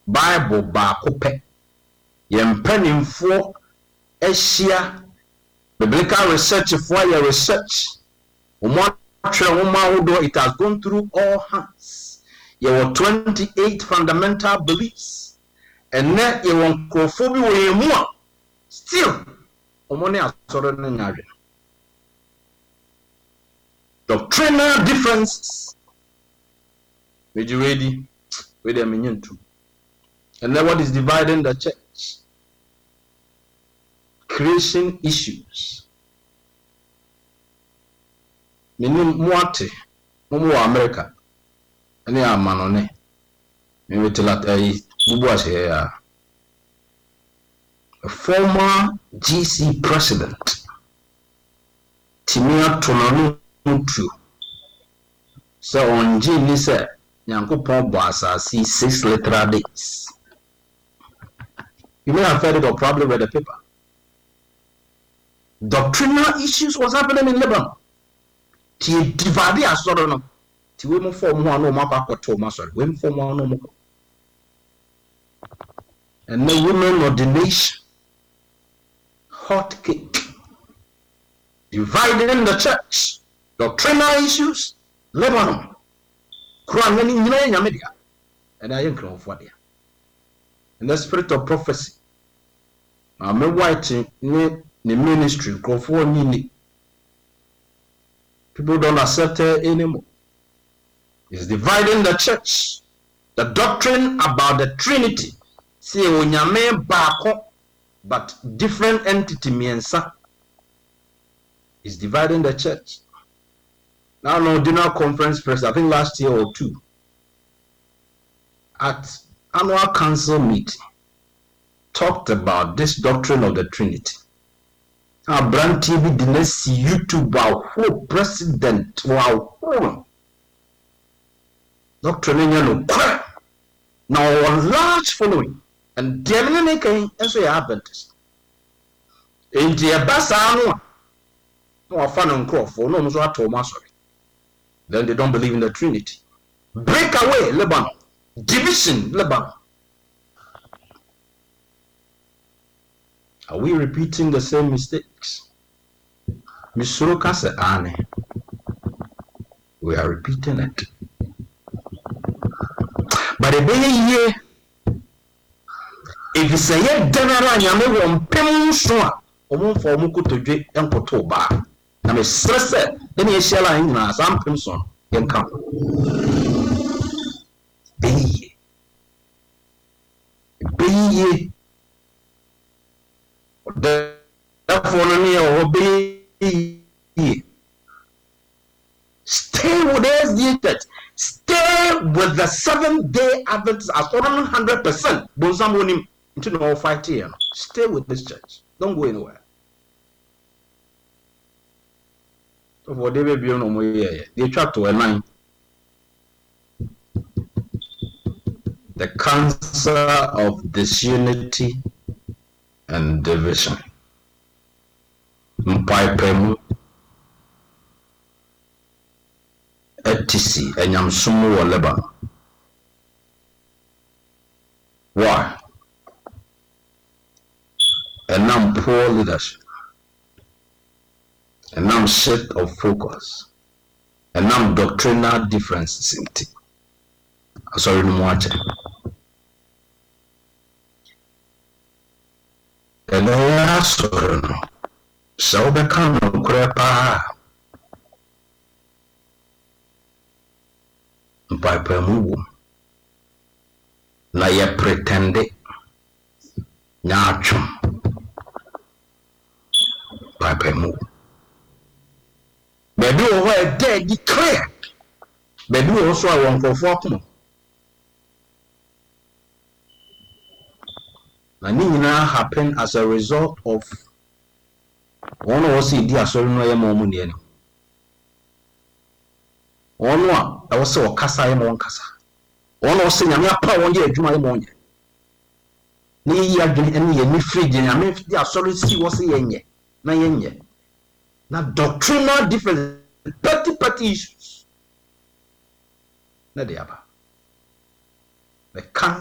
Bible baako pɛ yempanimfo ahyia biblical research for your research it has gone through all hands. There were 28 fundamental beliefs and then you want crofobia way more still doctrinal differences with you ready with a minion too. And then what is dividing the church? Creation issues. Meaning muate mumu America any amanone me tell at a former GC president Timia Tonanu Mutu so on G ni say Yankopon Boasa see 6 literal days. You may have heard it or probably read the paper. Doctrinal issues was happening in Lebanon. Ti divide asoro no. Ti we mo form one no makwato ma sorry. We form one no mo. And the women ordination hot cake. Dividing the church. Doctrinal issues Lebanon. Quran when in media. And I ain't for there. And the spirit of prophecy. I'm writing in the ministry, people don't accept it anymore. It's dividing the church. The doctrine about the Trinity. See, but different entity miensa is dividing the church. Now, no dinner conference press, I think last year or two, at annual council meeting, talked about this doctrine of the Trinity. Our brand TV didn't see YouTube, our whole president, wow, doctrine now a large following, and definitely as we Adventist. In the Bassano, no fun and crop for no Thomas. Then they don't believe in the Trinity. Break away, Lebanon. Division, Lebanon. Are we repeating the same mistakes? Misuruka se ane. We are repeating it. But a day if you say general nyame won pem so a omo for omo kotodwe enkoto ba na me stress then ye share line na sam pem so yen kam be therefore no be stay with us church. Stay with the 7th-day Adventist as 100%. Don't someone into no fight here. Stay with this church. Don't go anywhere. So for they be on way, they try to align the cancer of disunity and division. Mpaipemu etc. Enyamsumu wa Lebanon. Why? And poor leadership. And shift of focus. And doctrinal differences in it. Sorry, no more. And I sorry no. So become no crepa. Mpaipemu na ye pretende nyachum Mpaipemu baby over dead declare baby also I want for akuma na ni nyina happen as a result of one was di asori no ye mo mu ne ani ono a wo se o kasa ye mo nkasa ono se nyame apa won ye adwuma ye mo nye ni yi adwene ene ye ni free nyame di asori si wo se ye nye na ye nye na doctrinal difference petty issues na de aba the